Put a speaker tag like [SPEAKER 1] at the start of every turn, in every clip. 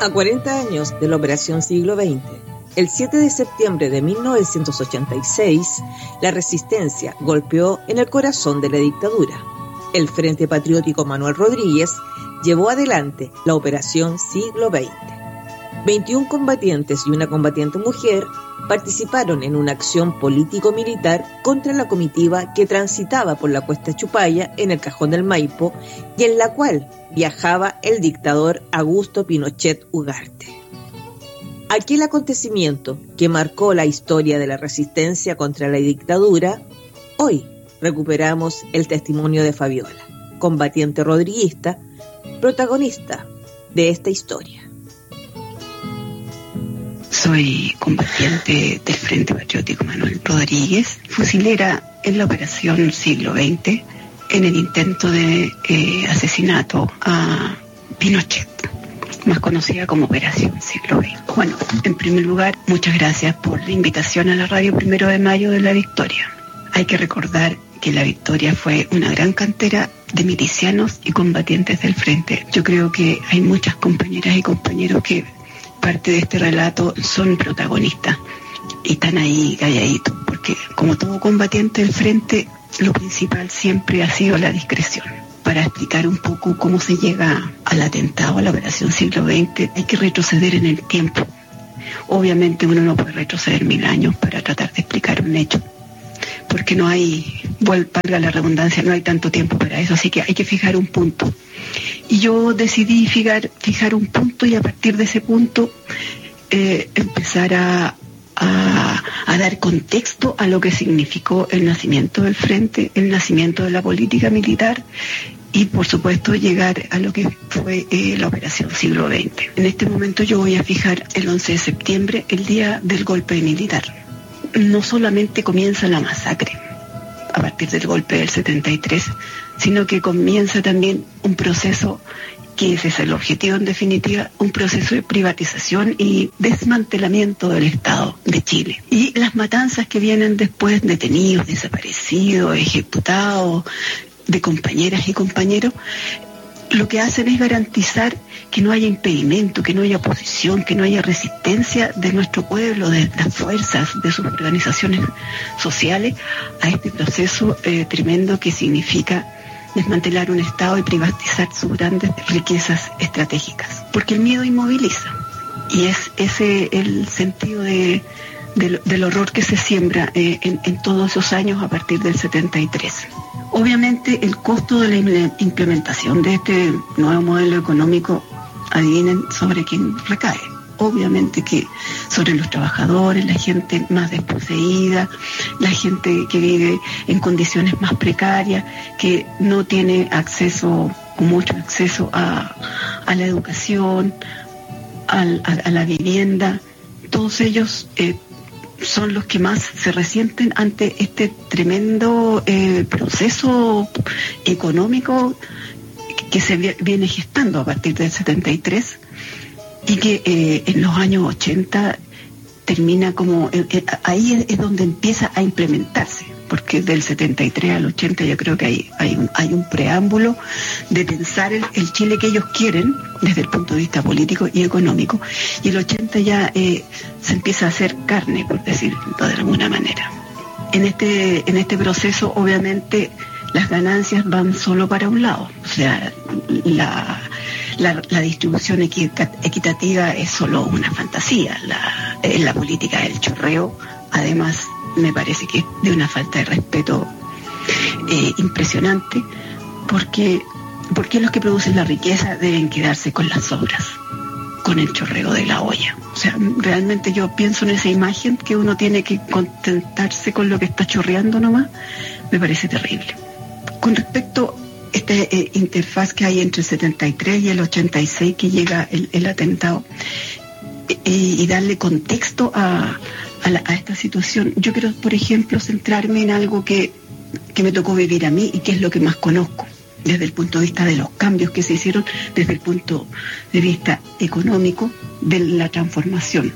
[SPEAKER 1] A 40 años de la Operación Siglo XX, el 7 de septiembre de 1986, la resistencia golpeó en el corazón de la dictadura. El Frente Patriótico Manuel Rodríguez llevó adelante la Operación Siglo XX. 21 combatientes y una combatiente mujer participaron en una acción político-militar contra la comitiva que transitaba por la Cuesta Chupaya en el Cajón del Maipo y en la cual viajaba el dictador Augusto Pinochet Ugarte. Aquel acontecimiento que marcó la historia de la resistencia contra la dictadura, hoy recuperamos el testimonio de Fabiola, combatiente rodriguista, protagonista de esta historia.
[SPEAKER 2] Soy combatiente del Frente Patriótico Manuel Rodríguez, fusilera en la Operación Siglo XX, en el intento de asesinato a Pinochet, más conocida como Operación Siglo XX. Bueno, en primer lugar, muchas gracias por la invitación a la radio 1 de mayo de La Victoria. Hay que recordar que La Victoria fue una gran cantera de milicianos y combatientes del Frente. Yo creo que hay muchas compañeras y compañeros que parte de este relato son protagonistas y están ahí calladitos, porque como todo combatiente del Frente, lo principal siempre ha sido la discreción. Para explicar un poco cómo se llega al atentado a la Operación Siglo XX, hay que retroceder en el tiempo. Obviamente uno no puede retroceder 1000 años para tratar de explicar un hecho, porque no hay, valga la redundancia, no hay tanto tiempo para eso, así que hay que fijar un punto. Y yo decidí fijar un punto y a partir de ese punto empezar a dar contexto a lo que significó el nacimiento del Frente, el nacimiento de la política militar y por supuesto llegar a lo que fue la Operación Siglo XX. En este momento yo voy a fijar el 11 de septiembre, el día del golpe militar. No solamente comienza la masacre a partir del golpe del 73, sino que comienza también un proceso que ese es el objetivo en definitiva, un proceso de privatización y desmantelamiento del Estado de Chile. Y las matanzas que vienen después, detenidos, desaparecidos, ejecutados, de compañeras y compañeros, lo que hacen es garantizar que no haya impedimento, que no haya oposición, que no haya resistencia de nuestro pueblo, de las fuerzas, de sus organizaciones sociales a este proceso tremendo que significa desmantelar un Estado y privatizar sus grandes riquezas estratégicas. Porque el miedo inmoviliza y es ese el sentido del horror que se siembra en todos esos años a partir del 73. Obviamente el costo de la implementación de este nuevo modelo económico, adivinen sobre quién recae. Obviamente que sobre los trabajadores, la gente más desposeída, la gente que vive en condiciones más precarias, que no tiene acceso o mucho acceso a la educación, a la vivienda. Todos ellos son los que más se resienten ante este tremendo proceso económico que se viene gestando a partir del 73 y que en los años 80 termina como... ahí es donde empieza a implementarse, porque del 73 al 80 yo creo que hay un preámbulo de pensar el Chile que ellos quieren desde el punto de vista político y económico, y el 80 ya se empieza a hacer carne, por decirlo de alguna manera. En este proceso obviamente las ganancias van solo para un lado, o sea, la distribución equitativa es solo una fantasía, la política del chorreo, además me parece que es de una falta de respeto impresionante, porque los que producen la riqueza deben quedarse con las sobras, con el chorreo de la olla. O sea, realmente yo pienso en esa imagen que uno tiene que contentarse con lo que está chorreando nomás, me parece terrible. Con respecto a esta interfaz que hay entre el 73 y el 86 que llega el atentado, y darle contexto a esta situación, yo quiero, por ejemplo, centrarme en algo que me tocó vivir a mí y que es lo que más conozco desde el punto de vista de los cambios que se hicieron, desde el punto de vista económico de la transformación.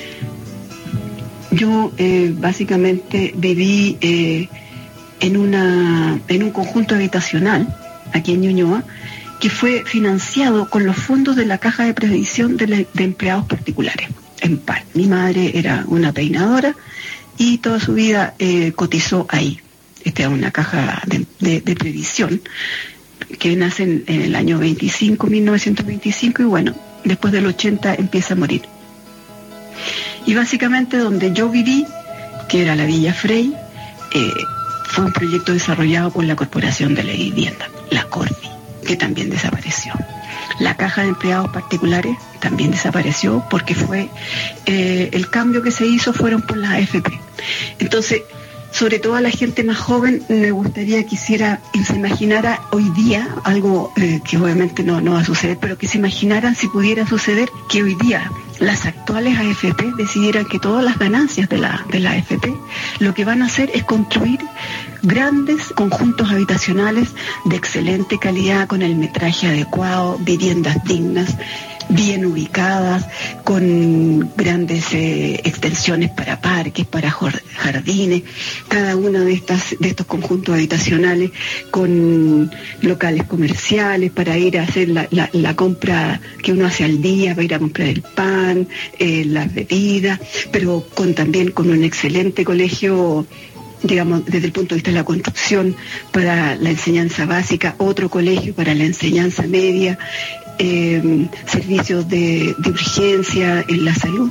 [SPEAKER 2] Yo básicamente viví en un conjunto habitacional aquí en Ñuñoa que fue financiado con los fondos de la Caja de Previsión de Empleados Particulares, EMPAR. Mi madre era una peinadora y toda su vida cotizó ahí. Esta es una caja de previsión que nace en el año 1925, y bueno, después del 80 empieza a morir. Y básicamente donde yo viví, que era la Villa Frey, fue un proyecto desarrollado por la Corporación de la Vivienda, la Corvi, que también desapareció. La Caja de Empleados Particulares también desapareció porque fue el cambio que se hizo fueron por las AFP. Entonces, sobre todo a la gente más joven, me gustaría que se imaginara hoy día algo que obviamente no va a suceder, pero que se imaginaran si pudiera suceder que hoy día las actuales AFP decidieran que todas las ganancias de la AFP lo que van a hacer es construir grandes conjuntos habitacionales de excelente calidad, con el metraje adecuado, viviendas dignas, bien ubicadas, con grandes extensiones para parques, para jardines, cada uno de estos conjuntos habitacionales con locales comerciales para ir a hacer la compra que uno hace al día, para ir a comprar el pan, las bebidas, pero también con un excelente colegio, digamos, desde el punto de vista de la construcción, para la enseñanza básica, otro colegio para la enseñanza media, servicios de urgencia en la salud.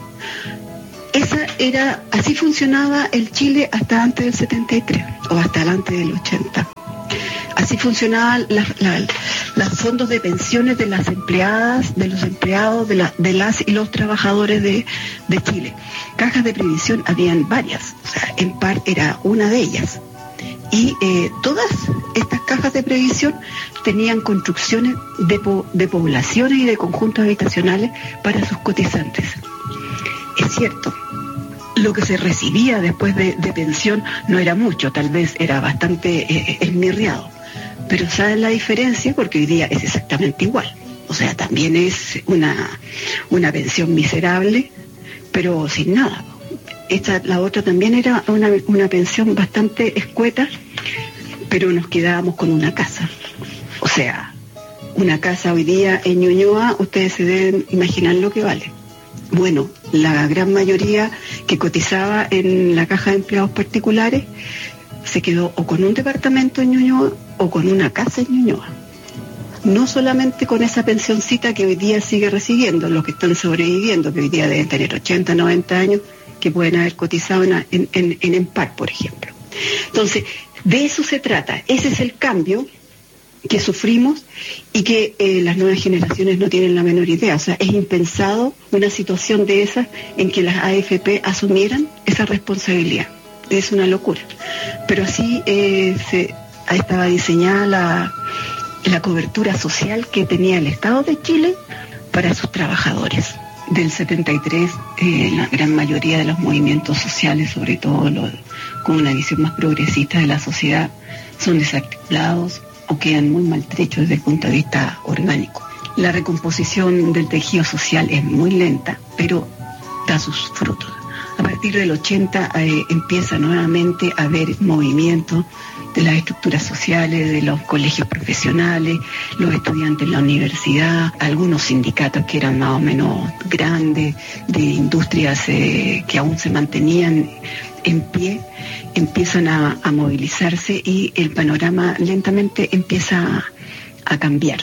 [SPEAKER 2] Así funcionaba el Chile hasta antes del 73 o hasta antes del 80. Así funcionaban los fondos de pensiones de las empleadas, de los empleados, de las y los trabajadores de Chile. Cajas de previsión habían varias, o sea, EMPAR era una de ellas. Y todas estas cajas de previsión tenían construcciones de poblaciones y de conjuntos habitacionales para sus cotizantes. Es cierto, lo que se recibía después de pensión no era mucho, tal vez era bastante esmirriado. Pero ¿saben la diferencia? Porque hoy día es exactamente igual. O sea, también es una pensión miserable, pero sin nada. La otra también era una pensión bastante escueta, pero nos quedábamos con una casa. O sea, una casa hoy día en Ñuñoa, ustedes se deben imaginar lo que vale. Bueno, la gran mayoría que cotizaba en la Caja de Empleados Particulares se quedó o con un departamento en Ñuñoa o con una casa en Ñuñoa. No solamente con esa pensioncita que hoy día sigue recibiendo los que están sobreviviendo, que hoy día deben tener 80, 90 años, que pueden haber cotizado en EMPAR, por ejemplo. Entonces, de eso se trata. Ese es el cambio que sufrimos y que las nuevas generaciones no tienen la menor idea. O sea, es impensado una situación de esas en que las AFP asumieran esa responsabilidad. Es una locura. Pero así estaba diseñada la cobertura social que tenía el Estado de Chile para sus trabajadores. Del 73, la gran mayoría de los movimientos sociales, sobre todo con una visión más progresista de la sociedad, son desarticulados o quedan muy maltrechos desde el punto de vista orgánico. La recomposición del tejido social es muy lenta, pero da sus frutos. A partir del 80 empieza nuevamente a haber movimientos de las estructuras sociales, de los colegios profesionales, los estudiantes en la universidad, algunos sindicatos que eran más o menos grandes, de industrias que aún se mantenían en pie, empiezan a movilizarse y el panorama lentamente empieza a cambiar.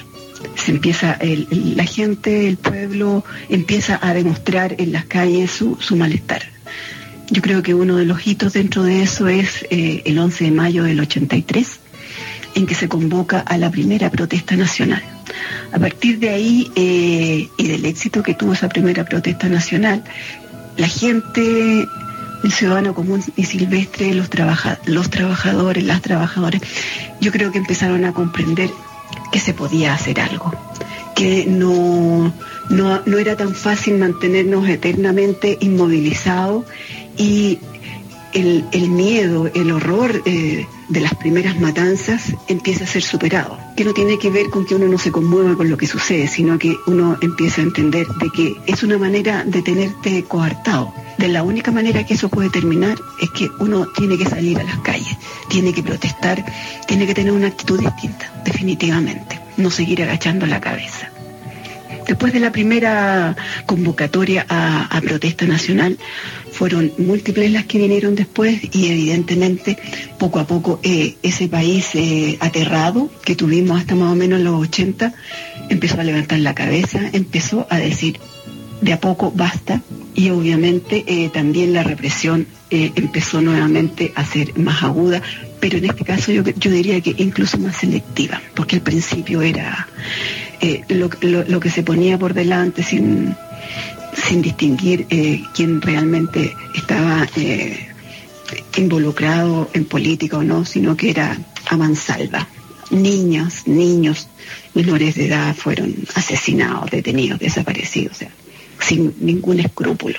[SPEAKER 2] La gente, el pueblo, empieza a demostrar en las calles su malestar. Yo creo que uno de los hitos dentro de eso es el 11 de mayo del 83, en que se convoca a la primera protesta nacional. A partir de ahí y del éxito que tuvo esa primera protesta nacional, la gente, el ciudadano común y silvestre, los trabajadores, las trabajadoras, yo creo que empezaron a comprender que se podía hacer algo, que no era tan fácil mantenernos eternamente inmovilizados y el miedo, el horror de las primeras matanzas empieza a ser superado, que no tiene que ver con que uno no se conmueva con lo que sucede, sino que uno empieza a entender de que es una manera de tenerte coartado. De la única manera que eso puede terminar es que uno tiene que salir a las calles, tiene que protestar, tiene que tener una actitud distinta, definitivamente. no seguir agachando la cabeza. Después de la primera convocatoria a protesta nacional, fueron múltiples las que vinieron después y evidentemente poco a poco ese país aterrado que tuvimos hasta más o menos los 80 empezó a levantar la cabeza, empezó a decir de a poco basta, y obviamente también la represión empezó nuevamente a ser más aguda, pero en este caso yo diría que incluso más selectiva, porque al principio era lo que se ponía por delante sin distinguir quién realmente estaba involucrado en política o no, sino que era a mansalva. Niños menores de edad fueron asesinados, detenidos, desaparecidos, o sea, sin ningún escrúpulo.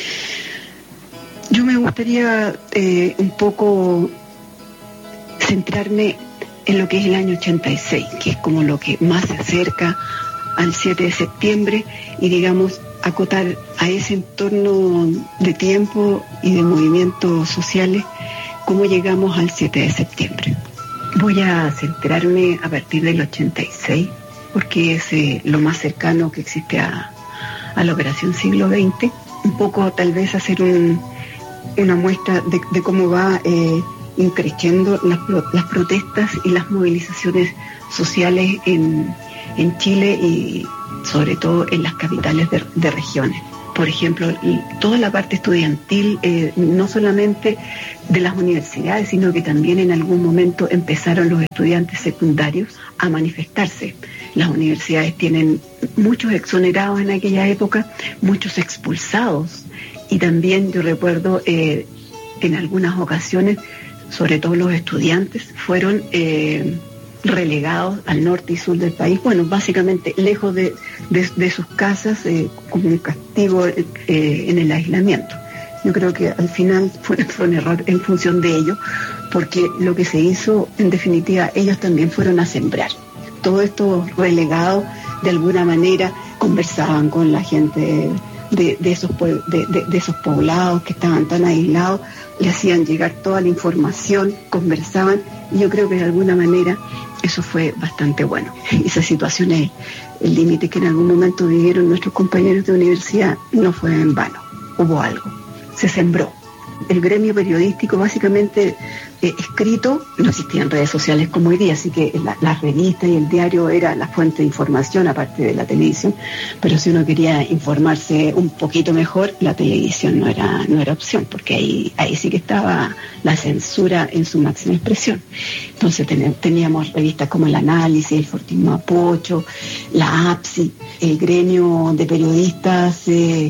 [SPEAKER 2] Yo me gustaría un poco centrarme en lo que es el año 86, que es como lo que más se acerca al 7 de septiembre, y digamos acotar a ese entorno de tiempo y de movimientos sociales cómo llegamos al 7 de septiembre. Voy a centrarme a partir del 86, porque es lo más cercano que existe a la Operación Siglo XX. Un poco tal vez hacer una muestra de cómo va increciendo las protestas y las movilizaciones sociales en Chile y sobre todo en las capitales de regiones. Por ejemplo, toda la parte estudiantil, no solamente de las universidades, sino que también en algún momento empezaron los estudiantes secundarios a manifestarse. Las universidades tienen muchos exonerados en aquella época, muchos expulsados, y también yo recuerdo en algunas ocasiones, sobre todo los estudiantes, fueron relegados al norte y sur del país, bueno, básicamente lejos de sus casas, como un castigo en el aislamiento. Yo creo que al final fue un error en función de ello, porque lo que se hizo, en definitiva, ellos también fueron a sembrar. Todos estos relegados, de alguna manera, conversaban con la gente de esos poblados que estaban tan aislados, le hacían llegar toda la información, conversaban, y yo creo que de alguna manera eso fue bastante bueno. Esa situación, el límite que en algún momento vivieron nuestros compañeros de universidad, no fue en vano, hubo algo, se sembró. El gremio periodístico básicamente escrito, no existían redes sociales como hoy día, así que las revistas y el diario era la fuente de información aparte de la televisión, pero si uno quería informarse un poquito mejor, la televisión no era opción, porque ahí sí que estaba la censura en su máxima expresión. Entonces teníamos revistas como El Análisis, El Fortín Mapocho, la APSI. El gremio de periodistas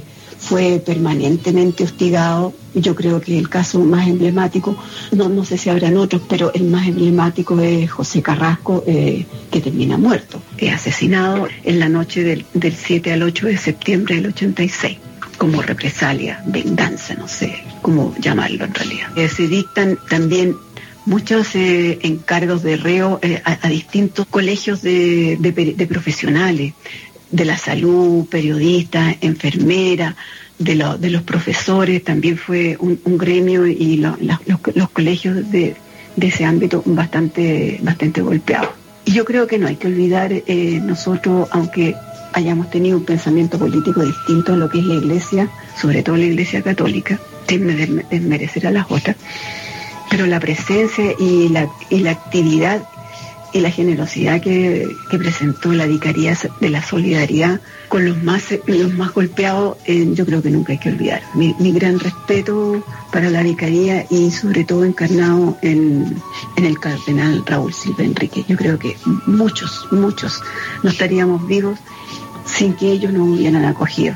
[SPEAKER 2] fue permanentemente hostigado. Yo creo que el caso más emblemático, no sé si habrán otros, pero el más emblemático es José Carrasco, que termina muerto, asesinado en la noche del 7 al 8 de septiembre del 86, como represalia, venganza, no sé cómo llamarlo en realidad. Se dictan también muchos encargos de reo a distintos colegios de profesionales, de la salud, periodistas, enfermeras, de los profesores. También fue un gremio, y los colegios de ese ámbito bastante golpeados. Y yo creo que no hay que olvidar, nosotros, aunque hayamos tenido un pensamiento político distinto a lo que es la Iglesia, sobre todo la Iglesia católica, sin desmerecer a las otras, pero la presencia y la actividad y la generosidad que presentó la Vicaría de la Solidaridad con los más golpeados, yo creo que nunca hay que olvidar. Mi gran respeto para la Vicaría, y sobre todo encarnado en el cardenal Raúl Silva Enrique. Yo creo que muchos no estaríamos vivos sin que ellos nos hubieran acogido,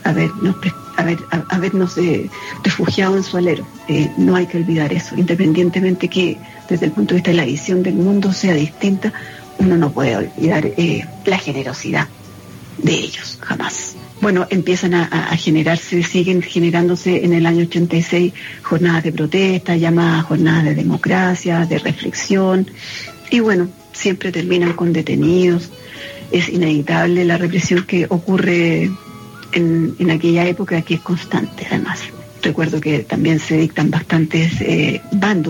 [SPEAKER 2] habernos refugiado en su alero. No hay que olvidar eso, independientemente que desde el punto de vista de la visión del mundo sea distinta, uno no puede olvidar la generosidad de ellos, jamás. Bueno, empiezan a generarse, siguen generándose en el año 86 jornadas de protesta, llamadas jornadas de democracia, de reflexión, y bueno, siempre terminan con detenidos. Es inevitable la represión que ocurre en aquella época, que es constante además. Recuerdo que también se dictan bastantes bandos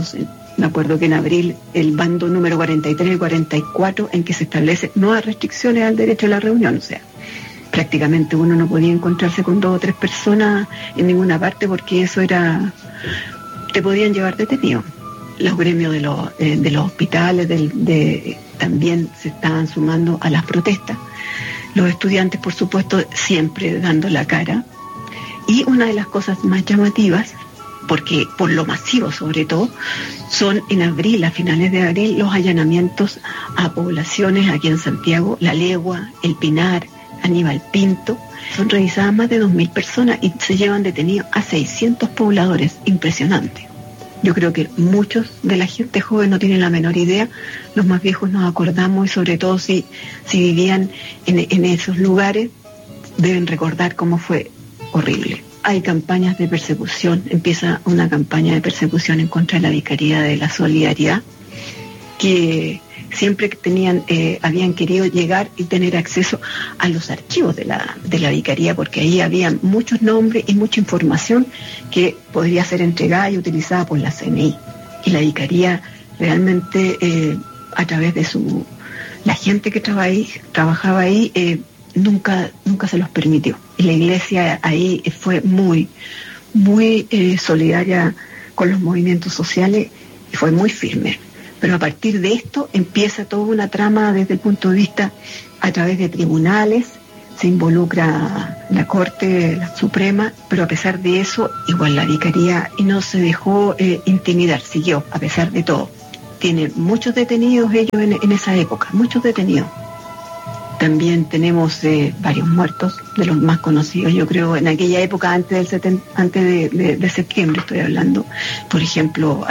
[SPEAKER 2] Me acuerdo que en abril el bando número 43 y 44 en que se establecen nuevas restricciones al derecho a la reunión, o sea, prácticamente uno no podía encontrarse con 2 o 3 personas en ninguna parte porque eso era, te podían llevar detenido. Los gremios de los hospitales también se estaban sumando a las protestas. Los estudiantes, por supuesto, siempre dando la cara. Y una de las cosas más llamativas, porque por lo masivo sobre todo, son en abril, a finales de abril, los allanamientos a poblaciones aquí en Santiago, La Legua, El Pinar, Aníbal Pinto. Son revisadas más de 2.000 personas y se llevan detenidos a 600 pobladores. Impresionante. Yo creo que muchos de la gente joven no tienen la menor idea. Los más viejos nos acordamos, y sobre todo si vivían en esos lugares, deben recordar cómo fue horrible. Hay campañas de persecución. Empieza una campaña de persecución en contra de la Vicaría de la Solidaridad, que siempre habían querido llegar y tener acceso a los archivos de la Vicaría, porque ahí había muchos nombres y mucha información que podría ser entregada y utilizada por la CNI. Y la Vicaría realmente, a través de la gente que trabajaba ahí, nunca se los permitió. Y la Iglesia ahí fue muy, muy solidaria con los movimientos sociales y fue muy firme. Pero a partir de esto empieza toda una trama desde el punto de vista a través de tribunales, se involucra la Corte la Suprema, pero a pesar de eso, igual la Vicaría y no se dejó intimidar, siguió a pesar de todo. Tiene muchos detenidos ellos en esa época, muchos detenidos. También tenemos varios muertos, de los más conocidos, yo creo, en aquella época antes de septiembre estoy hablando. Por ejemplo,